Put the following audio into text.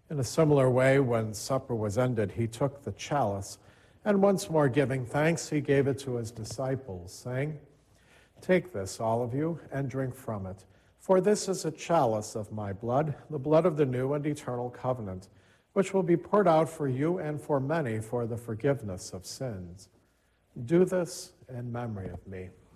In a similar way, when supper was ended, he took the chalice, and once more giving thanks, he gave it to his disciples, saying, "Take this, all of you, and drink from it, for this is a chalice of my blood, the blood of the new and eternal covenant, which will be poured out for you and for many for the forgiveness of sins. Do this in memory of me."